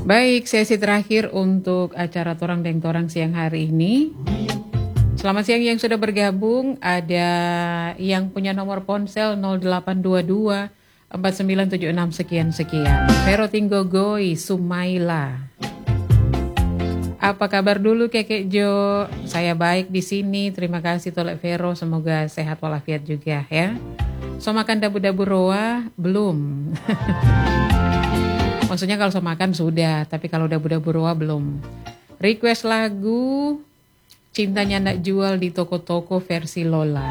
Baik, sesi terakhir untuk acara Torang Deng Torang siang hari ini. Selamat siang yang sudah bergabung. Ada yang punya nomor ponsel 0822 4976 sekian-sekian. Vero Tinggogoi, Sumaila. Apa kabar dulu Kekek Jo? Saya baik di sini. Terima kasih Tolek Vero. Semoga sehat walafiat juga ya. So makan dabu-dabu roa? Belum. Maksudnya kalau so makan sudah, tapi kalau dabu-dabu roa belum. Request lagu Cintanya Ndak Jual di toko-toko versi Lola.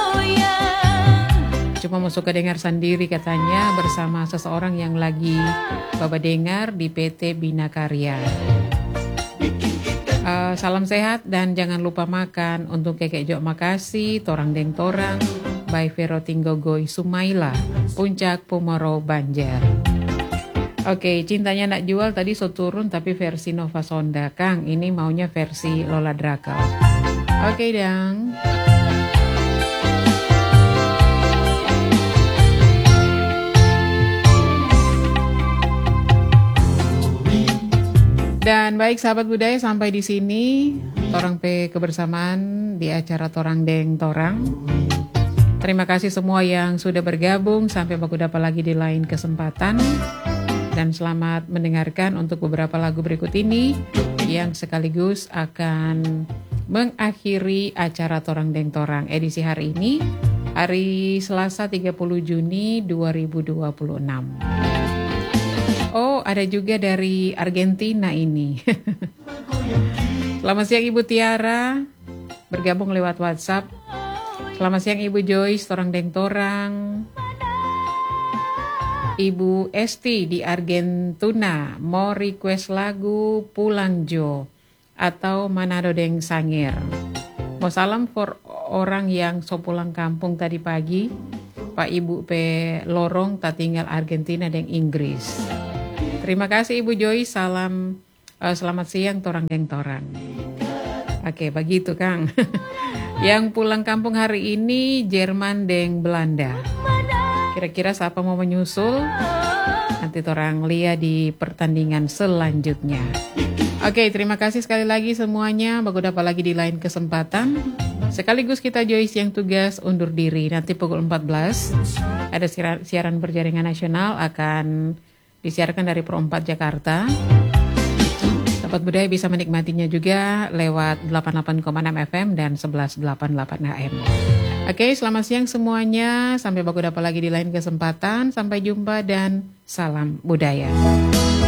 Cuma mau suka dengar sendiri katanya bersama seseorang yang lagi Baba dengar di PT Bina Karya. Salam sehat dan jangan lupa makan. Untuk Kekek Jo makasih. Torang Deng Torang by Vero Tinggogoi Sumaila, Puncak Pumoro Banjar. Oke, Cintanya Nak Jual tadi so turun tapi versi Nova Sonda. Kang, ini maunya versi Lola Drakal. Oke, Dang. Dan baik sahabat budaya, sampai di sini Torang P kebersamaan di acara Torang Deng Torang. Terima kasih semua yang sudah bergabung. Sampai baku dapat lagi di lain kesempatan. Dan selamat mendengarkan untuk beberapa lagu berikut ini yang sekaligus akan mengakhiri acara Torang Deng Torang edisi hari ini, hari Selasa 30 Juni 2026. Oh, ada juga dari Argentina ini. Selamat siang Ibu Tiara, bergabung lewat WhatsApp. Selamat siang Ibu Joyce, Torang Deng Torang. Ibu Esti di Argentina mau request lagu Pulang Jo atau Manado Deng Sangir. Mau salam for orang yang so pulang kampung tadi pagi. Pak Ibu P lorong tak tinggal Argentina dan Inggris. Terima kasih Ibu Joyce, salam selamat siang Torang Deng Torang. Oke, begitu Kang. Yang pulang kampung hari ini Jerman deng Belanda. Kira-kira siapa mau menyusul? Nanti Torang lihat di pertandingan selanjutnya. Oke, terima kasih sekali lagi semuanya. Bagus dapat lagi di lain kesempatan. Sekaligus kita Joyce yang tugas undur diri. Nanti pukul 14 ada siaran berjaringan nasional akan disiarkan dari Pro 4 Jakarta. Sahabat budaya bisa menikmatinya juga lewat 88,6 FM dan 1188 AM. Oke, selamat siang semuanya. Sampai baku dapat lagi di lain kesempatan. Sampai jumpa dan salam budaya.